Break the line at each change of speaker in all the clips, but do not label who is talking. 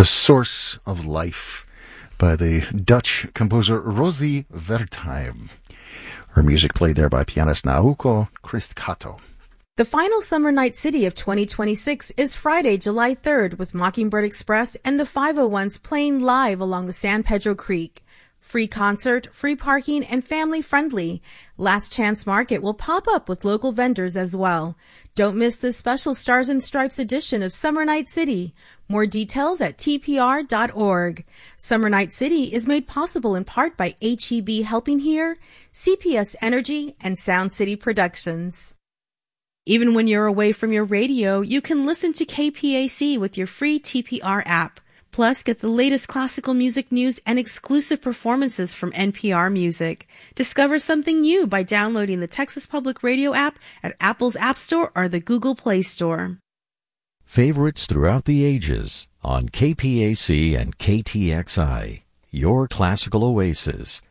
The Source of Life by the Dutch composer Rosie Wertheim. Her music played there by pianist Naoko Christkato.
The final Summer Night City of 2026 is Friday, July 3rd, with Mockingbird Express and the 501s playing live along the San Pedro Creek. Free concert, free parking, and family-friendly. Last Chance Market will pop up with local vendors as well. Don't miss this special Stars and Stripes edition of Summer Night City. More details at tpr.org. Summer Night City is made possible in part by H-E-B Helping Here, CPS Energy, and Sound City Productions. Even when you're away from your radio, you can listen to KPAC with your free TPR app. Plus, get the latest classical music news and exclusive performances from NPR Music. Discover something new by downloading the Texas Public Radio app at Apple's App Store or the Google Play Store.
Favorites throughout the ages on KPAC and KTXI, your classical oasis.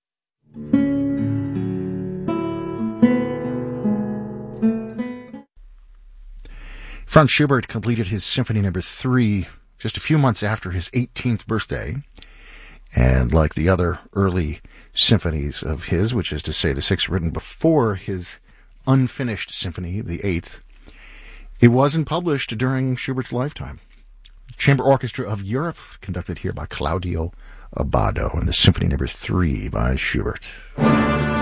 Franz Schubert completed his Symphony No. 3 just a few months after his 18th birthday. And like the other early symphonies of his, which is to say the 6 written before his unfinished symphony, the 8th, it wasn't published during Schubert's lifetime. Chamber Orchestra of Europe, conducted here by Claudio Abbado, and the Symphony No. 3 by Schubert.